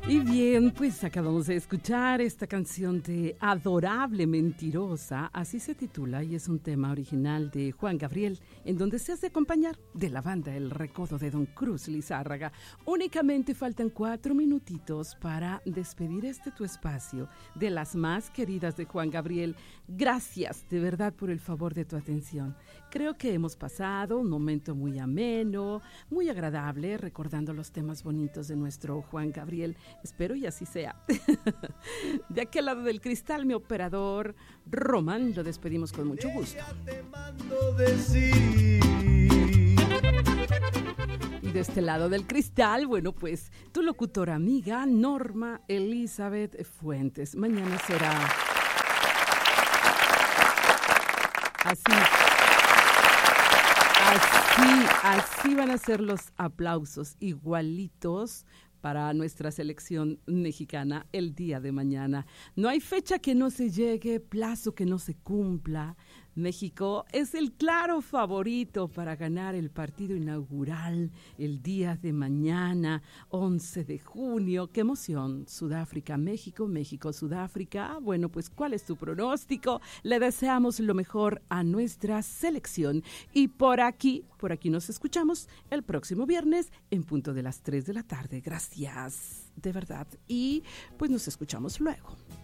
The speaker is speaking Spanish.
Y bien, pues acabamos de escuchar esta canción de Adorable Mentirosa, así se titula, y es un tema original de Juan Gabriel, en donde se hace acompañar de la banda El Recodo de Don Cruz Lizárraga. Únicamente faltan 4 minutitos para despedir tu espacio de las más queridas de Juan Gabriel. Gracias de verdad por el favor de tu atención. Creo que hemos pasado un momento muy ameno, muy agradable, recordando los temas bonitos de nuestro Juan Gabriel. Espero y así sea. De aquel lado del cristal, mi operador Román, lo despedimos con mucho gusto. Y de este lado del cristal, bueno, pues tu locutora amiga Norma Elizabeth Fuentes. Mañana será así van a ser los aplausos igualitos para nuestra selección mexicana el día de mañana. No hay fecha que no se llegue, plazo que no se cumpla. México es el claro favorito para ganar el partido inaugural el día de mañana, 11 de junio. ¡Qué emoción! Sudáfrica, México, México, Sudáfrica. Bueno, pues, ¿cuál es tu pronóstico? Le deseamos lo mejor a nuestra selección. Y por aquí nos escuchamos el próximo viernes en punto de las 3 de la tarde. Gracias, de verdad. Y pues nos escuchamos luego.